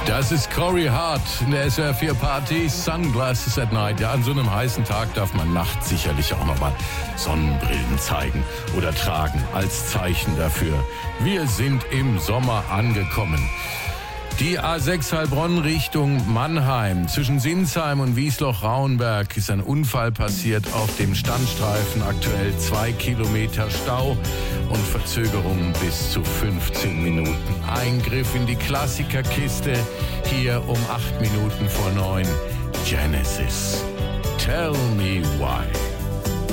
Das ist Corey Hart in der SWR 4 Party Sunglasses at Night. Ja, an so einem heißen Tag darf man nachts sicherlich auch nochmal Sonnenbrillen zeigen oder tragen als Zeichen dafür. Wir sind im Sommer angekommen. Die A6 Heilbronn Richtung Mannheim. Zwischen Sinsheim und Wiesloch-Rauenberg ist ein Unfall passiert auf dem Standstreifen. Aktuell 2 Kilometer Stau und Verzögerungen bis zu 15 Minuten. Eingriff in die Klassikerkiste hier um 8 Minuten vor 9. Genesis. Tell me why.